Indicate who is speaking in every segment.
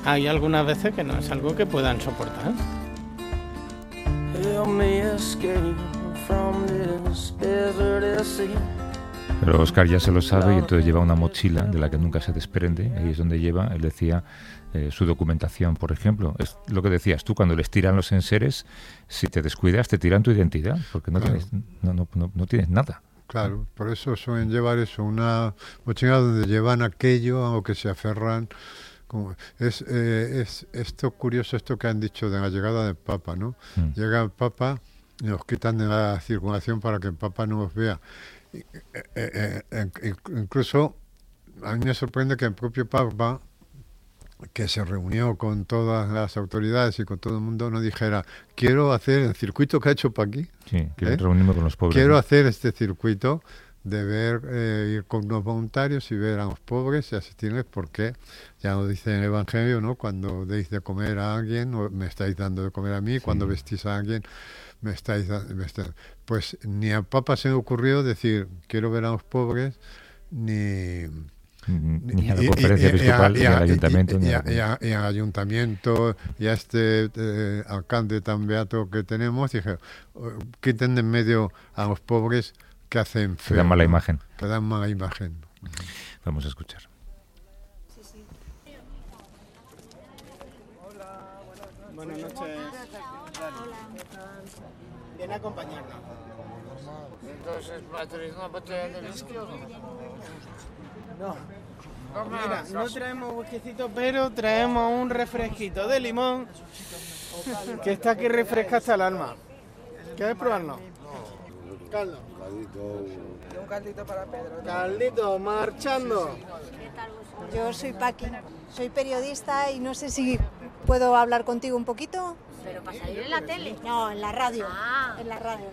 Speaker 1: hay algunas veces que no es algo que puedan soportar.
Speaker 2: Pero Óscar ya se lo sabe y entonces lleva una mochila de la que nunca se desprende. Ahí es donde lleva, él decía, su documentación, por ejemplo. Es lo que decías tú, cuando les tiran los enseres, si te descuidas te tiran tu identidad, porque no,
Speaker 3: claro,
Speaker 2: no tienes nada.
Speaker 3: Claro, por eso suelen llevar eso, una mochila donde llevan aquello a lo que se aferran. Es esto curioso, esto que han dicho de la llegada del Papa, ¿no? Llega el Papa y nos quitan de la circulación para que el Papa no los vea. Incluso a mí me sorprende que el propio Papa, que se reunió con todas las autoridades y con todo el mundo, no dijera: quiero hacer el circuito que ha hecho Paqui.
Speaker 2: Sí, quiero reunirme con los pobres.
Speaker 3: Quiero hacer este circuito de ver, ir con unos voluntarios y ver a los pobres y asistirles, porque ya lo dice en el Evangelio, ¿no? Cuando deis de comer a alguien, o me estáis dando de comer a mí, cuando vestís a alguien, me estáis dando. Pues ni al Papa se le ocurrió decir: quiero ver a los pobres, ni
Speaker 2: a la conferencia episcopal, ni al ayuntamiento.
Speaker 3: Y al ayuntamiento, y a este alcalde tan beato que tenemos, dije: quiten de en medio a los pobres que hacen feo.
Speaker 2: Que dan mala imagen.
Speaker 3: Que dan mala imagen.
Speaker 2: Vamos a escuchar.
Speaker 1: Buenas noches. Viene a acompañarnos.
Speaker 4: Entonces, ¿traes una botella de whisky o no?
Speaker 1: No. Mira, no traemos whiskycito, pero traemos un refresquito de limón que está que refresca hasta el alma. ¿Quieres probarlo? Caldo.
Speaker 5: Y un caldito para Pedro.
Speaker 1: Caldito, marchando.
Speaker 6: Yo soy Paqui, soy periodista y no sé si puedo hablar contigo un poquito.
Speaker 7: ¿Pero para salir en la tele?
Speaker 6: No, en la radio.
Speaker 7: Ah.
Speaker 6: En la radio.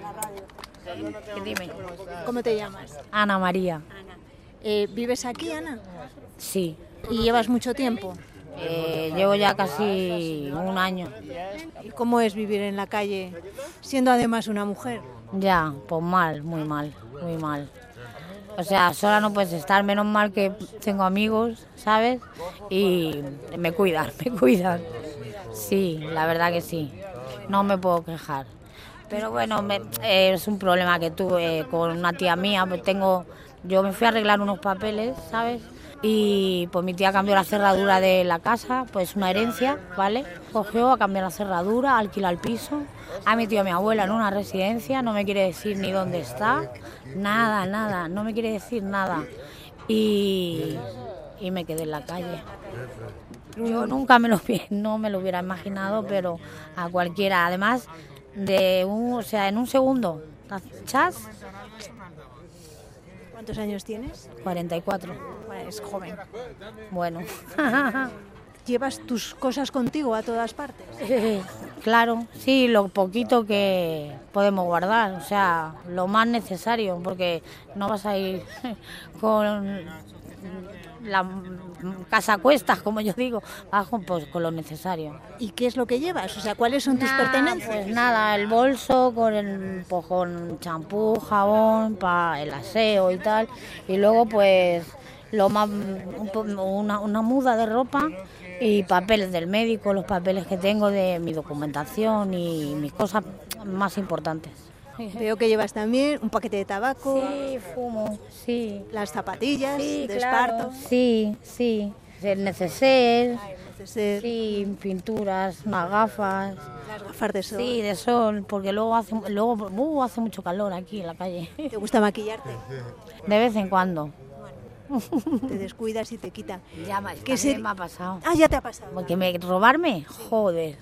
Speaker 7: Dime.
Speaker 6: ¿Cómo te llamas?
Speaker 7: Ana María.
Speaker 6: Ana. ¿Vives aquí, Ana?
Speaker 7: Sí.
Speaker 6: ¿Y llevas mucho tiempo?
Speaker 7: Llevo ya casi un año.
Speaker 6: ¿Y cómo es vivir en la calle, siendo además una mujer?
Speaker 7: Ya, pues mal, muy mal. O sea, sola no puedes estar, menos mal que tengo amigos, ¿sabes? Y me cuidan. Sí, la verdad que sí. No me puedo quejar. Pero bueno, es un problema que tuve con una tía mía. Yo me fui a arreglar unos papeles, ¿sabes? Y pues mi tía cambió la cerradura de la casa, pues una herencia, ¿vale? Cogió a cambiar la cerradura, alquila el piso, ha metido a mi abuela en una residencia, no me quiere decir ni dónde está, nada, no me quiere decir nada. Y me quedé en la calle. Yo nunca no me lo hubiera imaginado, pero a cualquiera, además en un segundo, chas.
Speaker 6: ¿Cuántos años tienes?
Speaker 7: 44.
Speaker 6: Bueno, es joven.
Speaker 7: Bueno.
Speaker 6: ¿Llevas tus cosas contigo a todas partes?
Speaker 7: Claro, sí, lo poquito que podemos guardar, o sea, lo más necesario, porque no vas a ir con la casa a cuestas, como yo digo, pues con lo necesario.
Speaker 6: ¿Y qué es lo que llevas? O sea, ¿cuáles son tus pertenencias?
Speaker 7: Pues nada, el bolso con champú, jabón, para el aseo y tal, y luego pues una muda de ropa y papeles del médico, los papeles que tengo de mi documentación y mis cosas más importantes.
Speaker 6: Veo que llevas también un paquete de tabaco.
Speaker 7: Sí, fumo, sí.
Speaker 6: Las zapatillas
Speaker 7: sí,
Speaker 6: de
Speaker 7: claro.
Speaker 6: esparto.
Speaker 7: Sí. El neceser.
Speaker 6: Neceser.
Speaker 7: Sí, pinturas, unas gafas.
Speaker 6: Las gafas de sol.
Speaker 7: Sí, de sol, porque luego hace mucho calor aquí en la calle.
Speaker 6: ¿Te gusta maquillarte?
Speaker 7: De vez en cuando.
Speaker 6: Te descuidas y te quitan.
Speaker 7: Ya me ha pasado.
Speaker 6: Ah, ya te ha pasado.
Speaker 7: Porque robarme, joder.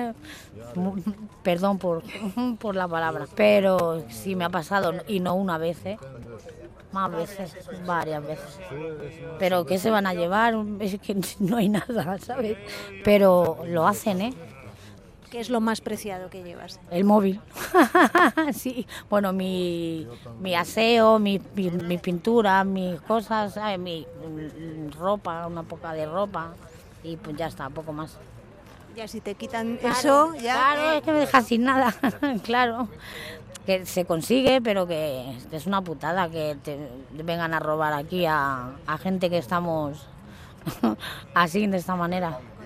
Speaker 7: Perdón por la palabra, pero sí me ha pasado, y no una vez, más veces, varias veces. Pero ¿qué se van a llevar? Es que no hay nada, ¿sabes? Pero lo hacen,
Speaker 6: ¿Qué es lo más preciado que llevas?
Speaker 7: El móvil. Sí, bueno, mi aseo, mi pintura, mis cosas, ¿sabes? Mi ropa, una poca de ropa, y pues ya está, poco más.
Speaker 6: Ya si te quitan
Speaker 7: Claro,
Speaker 6: eso, ya...
Speaker 7: Claro, es que me dejas sin nada, claro. Que se consigue, pero que es una putada que te vengan a robar aquí a gente que estamos así, de esta manera.